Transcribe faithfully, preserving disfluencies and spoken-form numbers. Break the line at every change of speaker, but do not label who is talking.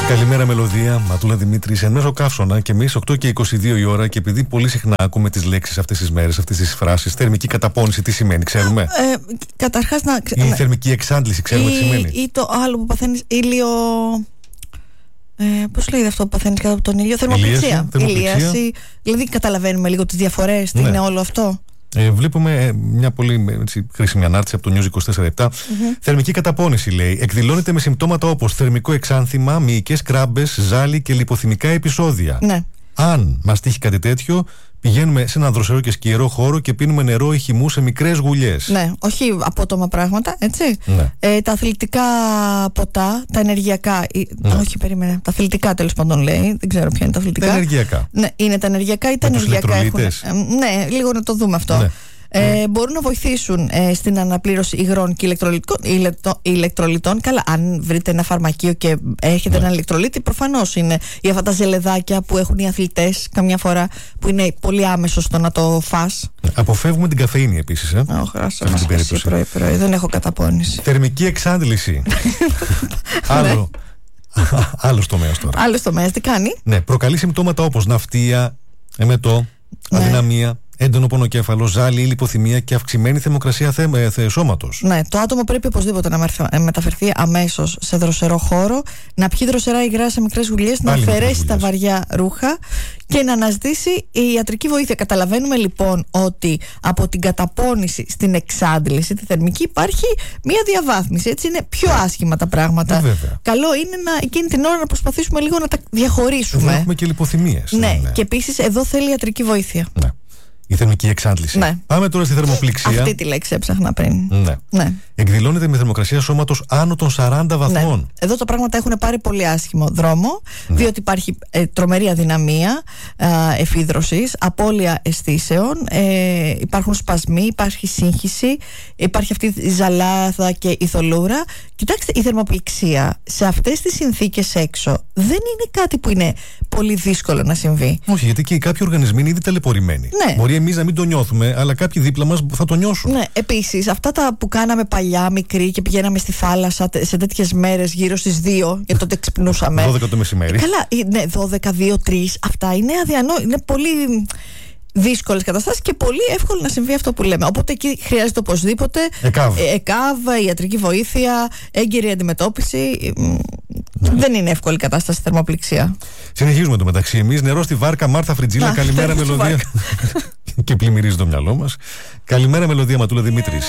Καλημέρα, Μελωδία. Ματούλα Δημήτρης, εν μέσω καύσωνα και εμείς οκτώ και είκοσι δύο η ώρα. Και επειδή πολύ συχνά ακούμε τις λέξεις αυτές τις μέρες, αυτές τις φράσεις, θερμική καταπώνηση, τι σημαίνει, ξέρουμε?
Ε, καταρχάς να.
Η θερμική εξάντληση, ξέρουμε
ή,
τι σημαίνει.
Ή το άλλο που παθαίνεις, ήλιο. Ε, πώς λέγεται αυτό που παθαίνεις κάτω από τον ήλιο? Θερμοπληξία. Ηλίαση. Δηλαδή, καταλαβαίνουμε λίγο τις διαφορές, τι ναι. είναι όλο αυτό.
Ε, βλέπουμε ε, μια πολύ έτσι, χρήσιμη ανάρτηση από το News είκοσι τέσσερα επτά. Mm-hmm. Θερμική καταπώνηση, λέει, εκδηλώνεται με συμπτώματα όπως θερμικό εξάνθημα, μυϊκές κράμπες, ζάλι και λιποθυμικά επεισόδια. Ναι. Αν μας τύχει κάτι τέτοιο, πηγαίνουμε σε έναν δροσερό και σκιερό χώρο και πίνουμε νερό ή χυμού σε μικρές γουλιές. Ναι, όχι απότομα πράγματα, έτσι. Ναι. Ε, τα αθλητικά ποτά, τα ενεργειακά. Ναι. Όχι, περίμενε. Τα αθλητικά, τέλος πάντων, λέει. Δεν ξέρω ποια είναι τα αθλητικά. Τα ενεργειακά.
Ναι, είναι τα ενεργειακά ή τα με ενεργειακά. Έχουν, ε, ναι, λίγο να το δούμε αυτό. Ναι. Ε, mm. Μπορούν να βοηθήσουν ε, στην αναπλήρωση υγρών και ηλεκτρολιτών, ηλεκτρο, ηλεκτρολιτών. Καλά, αν βρείτε ένα φαρμακείο και έχετε mm. έναν ηλεκτρολίτη, προφανώς είναι. Ή αυτά τα ζελεδάκια που έχουν οι αθλητές καμιά φορά, που είναι πολύ άμεσο στο να το φας.
Αποφεύγουμε την καφεΐνη επίσης. Ε,
oh, σε αυτή την περίπτωση. Πρωί, πρωί, δεν έχω καταπώνηση.
Θερμική εξάντληση. Άλλο. Άλλο τομέα τώρα.
Άλλο τομέα, τι κάνει?
Ναι, προκαλεί συμπτώματα όπως ναυτία, εμετό, ναι. αδυναμία, έντονο πονοκέφαλο, ζάλι ή λιποθυμία και αυξημένη θερμοκρασία θε, θε, σώματος. Ναι, το άτομο πρέπει οπωσδήποτε να μεταφερθεί αμέσως σε δροσερό χώρο, να πιει δροσερά υγρά σε μικρές γουλιές, να αφαιρέσει τα βαριά ρούχα και να αναζητήσει η ιατρική βοήθεια. Καταλαβαίνουμε λοιπόν ότι από την καταπώνηση στην εξάντληση, τη θερμική, υπάρχει μία διαβάθμιση. Έτσι είναι πιο άσχημα τα πράγματα. Ε, Καλό είναι να, εκείνη την ώρα να προσπαθήσουμε λίγο να τα διαχωρίσουμε. Έχουμε και λιποθυμίες.
Ναι, ναι, και επίσης εδώ θέλει ιατρική βοήθεια.
Ναι. Η θερμική εξάντληση. Ναι. Πάμε τώρα στη θερμοπληξία.
Αυτή τη λέξη έψαχνα πριν.
Ναι. Ναι. Εκδηλώνεται με θερμοκρασία σώματος άνω των σαράντα βαθμών. Ναι.
Εδώ τα πράγματα έχουν πάρει πολύ άσχημο δρόμο, ναι. διότι υπάρχει ε, τρομερή αδυναμία ε, εφίδρωσης, απώλεια αισθήσεων, ε, υπάρχουν σπασμοί, υπάρχει σύγχυση, υπάρχει αυτή η ζαλάδα και η θολούρα. Κοιτάξτε, η θερμοπληξία σε αυτές τις συνθήκες έξω δεν είναι κάτι που είναι πολύ δύσκολο να συμβεί.
Όχι, γιατί και κάποιοι οργανισμοί είναι ήδη ταλαιπωρημένοι. Ναι. Μπορεί εμείς να μην το νιώθουμε, αλλά κάποιοι δίπλα μας θα το νιώσουν.
Ναι, επίσης, αυτά τα που κάναμε παλιά, μικροί, και πηγαίναμε στη θάλασσα σε τέτοιες μέρες γύρω στις δύο, γιατί τότε ξυπνούσαμε.
δώδεκα το μεσημέρι.
Καλά, ναι, δώδεκα, δύο, τρεις. Αυτά είναι αδιανόητα. Είναι πολύ δύσκολες καταστάσεις και πολύ εύκολο να συμβεί αυτό που λέμε. Οπότε εκεί χρειάζεται οπωσδήποτε
ΕΚΑΒ,
ΕΚΑΒ, ιατρική βοήθεια, έγκαιρη αντιμετώπιση. Ναι. Δεν είναι εύκολη κατάσταση θερμοπληξία.
Συνεχίζουμε το μεταξύ εμείς. Νερό στη βάρκα, Μάρθα Φριτζίλα. Καλημέρα, Μελωδία. Και πλημμυρίζει το μυαλό μας. Καλημέρα, Μελωδία, Ματούλα Δημήτρης.